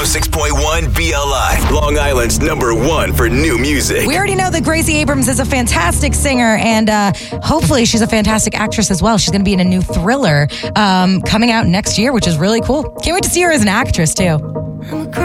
106.1 BLI, Long Island's #1 for new music. We already know that Gracie Abrams is a fantastic singer, and hopefully she's a fantastic actress as well. She's going to be in a new thriller coming out next year, which is really cool. Can't wait to see her as an actress, too.